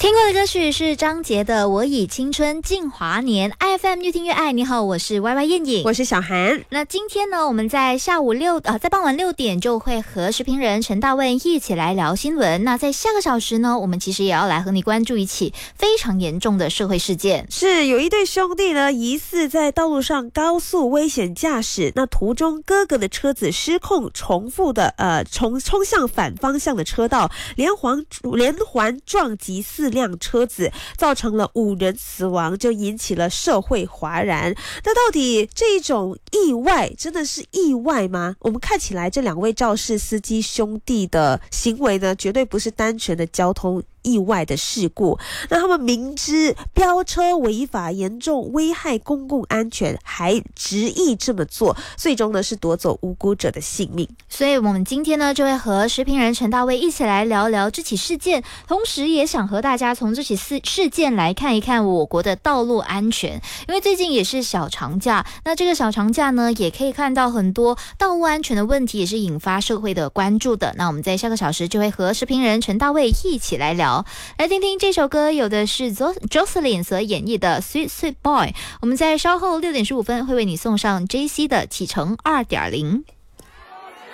听过的歌曲是张杰的《我以青春敬华年》。 IFM 越听越爱，你好，我是 YY 燕颖， 我是小韩。 那今天呢，我们在在傍晚6点就会和时评人陈大卫一起来聊新闻。那在下个小时呢，我们其实也要来和你关注一起非常严重的社会事件。 是有一对兄弟呢，疑似在道路上高速危险驾驶，那途中哥哥的车子失控，重复的冲向反方向的车道，连环撞击4辆车子，造成了5人死亡，就引起了社会哗然。那到底这一种意外真的是意外吗？我们看起来这2位肇事司机兄弟的行为呢，绝对不是单纯的交通意外的事故。那他们明知飙车违法，严重危害公共安全，还执意这么做，最终呢是夺走无辜者的性命。 所以我们今天呢就会和时评人陈大卫一起来聊聊这起事件，同时也想和大家从这起事件来看一看我国的道路安全。因为最近也是小长假，那这个小长假呢也可以看到很多道路安全的问题，也是引发社会的关注的。那我们在下个小时就会和时评人陈大卫一起来聊，来听听这首歌，有的是 Jocelyn 所演绎的 Sweet Sweet Boy。 我们在稍后6点15分会为你送上 JC 的启程2.0。